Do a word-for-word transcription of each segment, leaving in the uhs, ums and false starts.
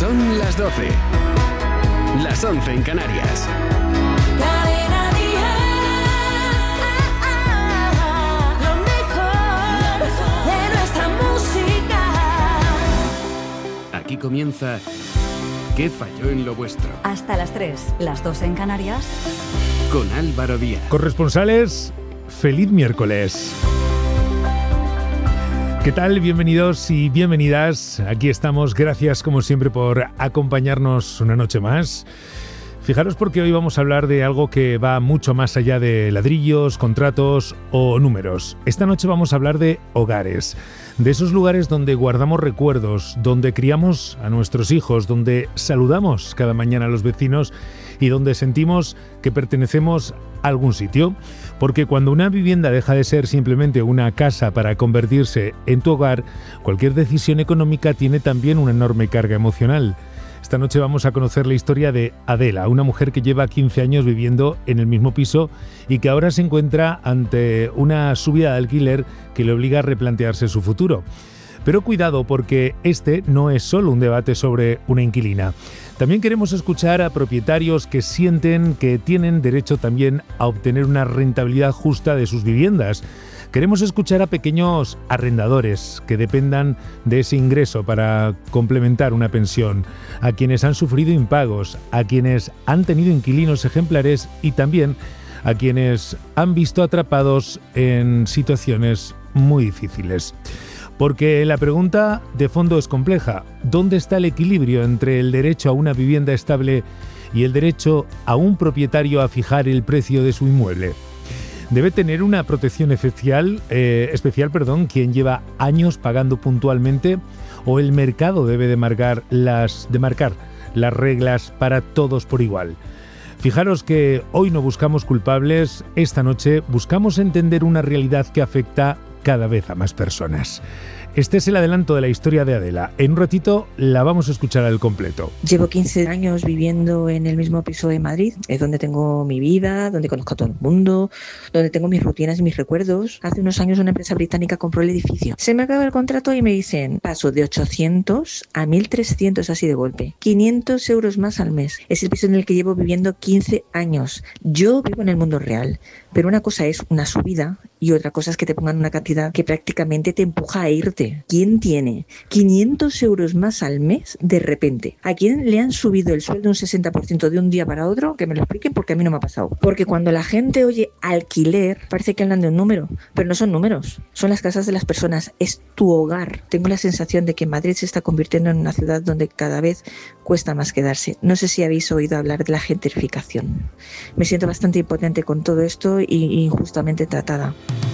Son las doce. Las once en Canarias. Cadena Dial, lo mejor de nuestra música. Aquí comienza ¿Qué falló en lo vuestro? Hasta las tres, las dos en Canarias. Con Álvaro Díaz. Corresponsales, feliz miércoles. ¿Qué tal? Bienvenidos y bienvenidas. Aquí estamos. Gracias, como siempre, por acompañarnos una noche más. Fijaros porque hoy vamos a hablar de algo que va mucho más allá de ladrillos, contratos o números. Esta noche vamos a hablar de hogares, de esos lugares donde guardamos recuerdos, donde criamos a nuestros hijos, donde saludamos cada mañana a los vecinos y donde sentimos que pertenecemos a algún sitio. Porque cuando una vivienda deja de ser simplemente una casa para convertirse en tu hogar, cualquier decisión económica tiene también una enorme carga emocional. Esta noche vamos a conocer la historia de Adela, una mujer que lleva quince años viviendo en el mismo piso y que ahora se encuentra ante una subida de alquiler que le obliga a replantearse su futuro. Pero cuidado, porque este no es solo un debate sobre una inquilina. También queremos escuchar a propietarios que sienten que tienen derecho también a obtener una rentabilidad justa de sus viviendas. Queremos escuchar a pequeños arrendadores que dependan de ese ingreso para complementar una pensión, a quienes han sufrido impagos, a quienes han tenido inquilinos ejemplares y también a quienes han visto atrapados en situaciones muy difíciles. Porque la pregunta de fondo es compleja. ¿Dónde está el equilibrio entre el derecho a una vivienda estable y el derecho a un propietario a fijar el precio de su inmueble? ¿Debe tener una protección especial, eh, especial perdón, quien lleva años pagando puntualmente? ¿O el mercado debe de marcar las, de marcar las reglas para todos por igual? Fijaros que hoy no buscamos culpables, esta noche buscamos entender una realidad que afecta cada vez a más personas. Este es el adelanto de la historia de Adela. En un ratito la vamos a escuchar al completo. Llevo quince años viviendo en el mismo piso de Madrid. Es donde tengo mi vida, donde conozco a todo el mundo, donde tengo mis rutinas y mis recuerdos. Hace unos años una empresa británica compró el edificio. Se me acaba el contrato y me dicen, paso de ochocientos a mil trescientos así de golpe. quinientos euros más al mes. Es el piso en el que llevo viviendo quince años. Yo vivo en el mundo real, pero una cosa es una subida y otra cosa es que te pongan una cantidad que prácticamente te empuja a irte. ¿Quién tiene quinientos euros más al mes de repente? ¿A quién le han subido el sueldo un sesenta por ciento de un día para otro? Que me lo expliquen porque a mí no me ha pasado. Porque cuando la gente oye alquiler, parece que hablan de un número, pero no son números, son las casas de las personas, es tu hogar. Tengo la sensación de que Madrid se está convirtiendo en una ciudad donde cada vez cuesta más quedarse. No sé si habéis oído hablar de la gentrificación. Me siento bastante impotente con todo esto y injustamente tratada.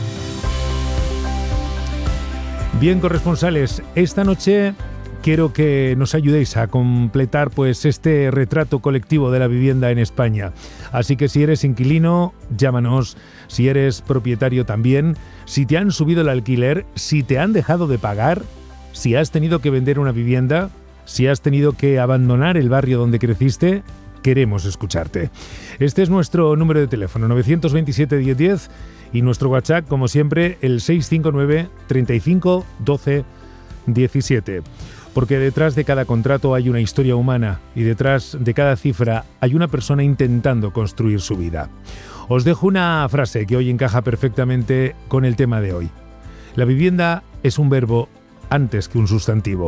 Bien, corresponsales, esta noche quiero que nos ayudéis a completar pues este retrato colectivo de la vivienda en España. Así que si eres inquilino, llámanos. Si eres propietario también. Si te han subido el alquiler, si te han dejado de pagar, si has tenido que vender una vivienda, si has tenido que abandonar el barrio donde creciste, queremos escucharte. Este es nuestro número de teléfono, nueve dos siete, diez diez, y nuestro WhatsApp, como siempre, el seis cinco nueve, treinta y cinco, doce, diecisiete. Porque detrás de cada contrato hay una historia humana y detrás de cada cifra hay una persona intentando construir su vida. Os dejo una frase que hoy encaja perfectamente con el tema de hoy. La vivienda es un verbo antes que un sustantivo.